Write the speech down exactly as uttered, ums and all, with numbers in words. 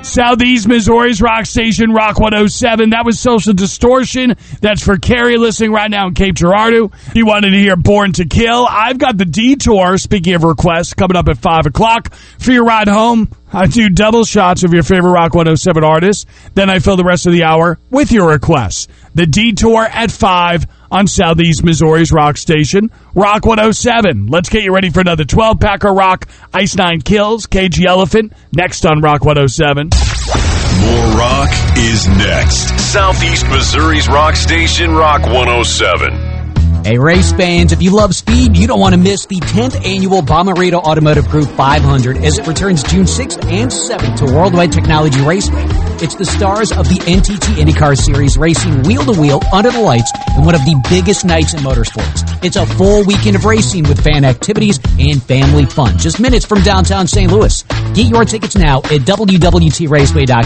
Southeast Missouri's rock station, Rock one oh seven. That was Social Distortion. That's for Carrie listening right now in Cape Girardeau. You wanted to hear Born to Kill. I've got the Detour, speaking of requests, coming up at five o'clock. For your ride home, I do double shots of your favorite Rock one oh seven artists. Then I fill the rest of the hour with your requests. The Detour at five on Southeast Missouri's rock station, Rock one oh seven. Let's get you ready for another twelve-pack of rock. Ice Nine Kills, K G Elephant, next on Rock one oh seven. More rock is next. Southeast Missouri's rock station, Rock one oh seven. Hey, race fans, if you love speed, you don't want to miss the tenth annual Bomarito Automotive Group five hundred as it returns June sixth and seventh to Worldwide Technology Raceway. It's the stars of the N T T IndyCar Series racing wheel-to-wheel under the lights in one of the biggest nights in motorsports. It's a full weekend of racing with fan activities and family fun. Just minutes from downtown Saint Louis. Get your tickets now at W W T raceway dot com.